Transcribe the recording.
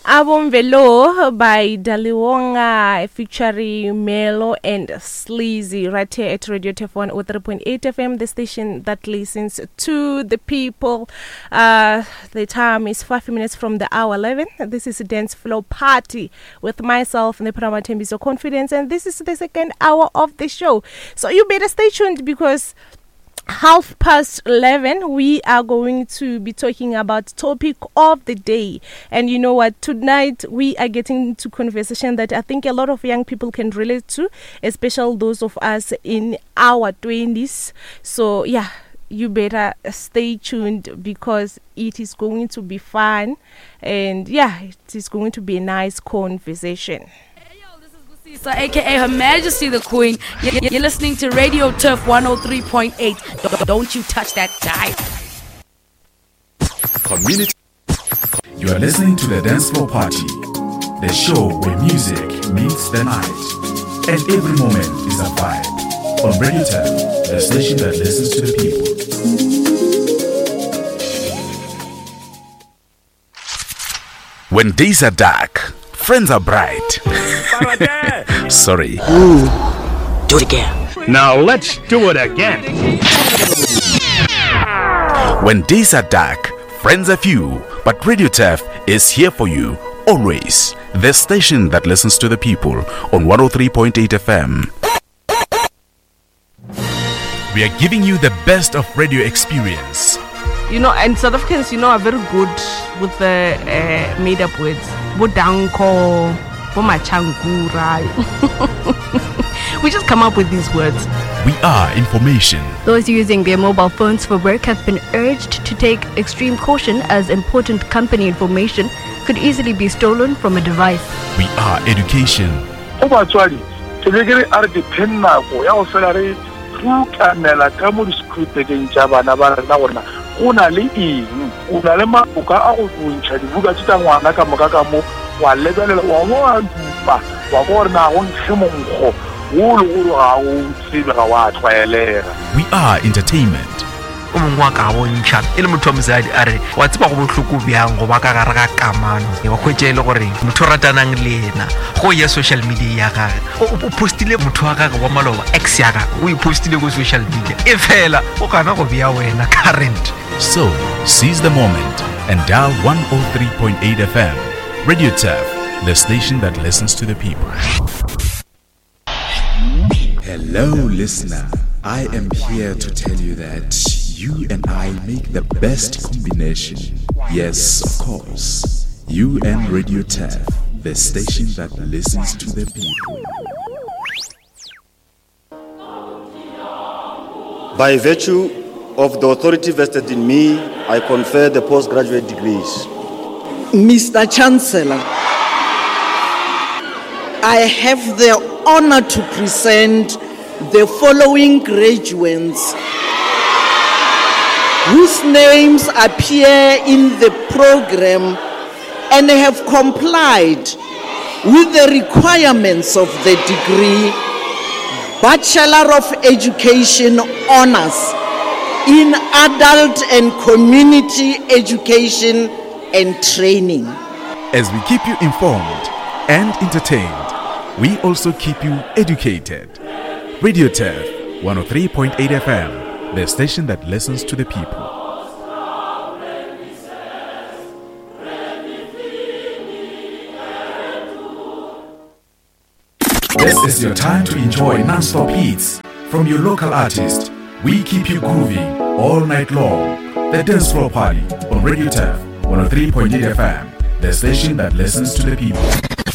Abomvelo by Daliwonga featuring Melo and Sleazy right here at Radio TEF 103.8 FM, the station that listens to the people. The time is 5 minutes from the hour 11. This is a dance floor party with myself, Neprama Tembiso Confidence, and this is the second hour of the show. So you better stay tuned because 11:30 we are going to be talking about topic of the day. And you know what, tonight we are getting into conversation that I think a lot of young people can relate to, especially those of us in our 20s. So yeah, you better stay tuned because it is going to be fun, and yeah, it is going to be a nice conversation. So, aka Her Majesty the Queen. You're listening to Radio TEF 103.8. Don't you touch that dial. Community. You are listening to the Dance Floor Party, the show where music meets the night, and every moment is a vibe. On Radio TEF, the station that listens to the people. When days are dark, friends are bright. Sorry. Do it again. Now let's do it again. When days are dark, friends are few, but Radio TEF is here for you, always. The station that listens to the people on 103.8 FM. We are giving you the best of radio experience. You know, and South Africans, you know, are very good with the made-up words. Bodanko, bomachangura. We just come up with these words. We are information. Those using their mobile phones for work have been urged to take extreme caution as important company information could easily be stolen from a device. We are education. Una le eng una le maoka a go bontšha dibuka tse tsa ngwana ka moka ka mo wa lebelela wa mo a dupa wa gore na go ntshe monkgo wo le gore ga o tsebe ga wa tlwaelega. We are entertainment. O mongwe wa ka bontšha e le motho wa mosadi a re wa tseba go botlhoko bjang go ba ka gare ga kamano wa hwetše le gore motho o ratanang le ena go ya social media ya gage o postile motho wa gage wa maloba ex ya gage o ipostile go social media e fela o kana go bea wena current. So, seize the moment and dial 103.8 FM. Radio TEF, the station that listens to the people. Hello, listener. I am here to tell you that you and I make the best combination. Yes, of course. You and Radio TEF, the station that listens to the people. By virtue of the authority vested in me, I confer the postgraduate degrees. Mr. Chancellor, I have the honor to present the following graduates whose names appear in the program and have complied with the requirements of the degree Bachelor of Education Honors in Adult and Community Education and Training. As we keep you informed and entertained, we also keep you educated. Radio TEF 103.8 FM, the station that listens to the people. This is your time to enjoy non-stop hits from your local artist. We keep you grooving all night long. The Dance Floor Party on Radio TEF 103.8 FM, the station that listens to the people.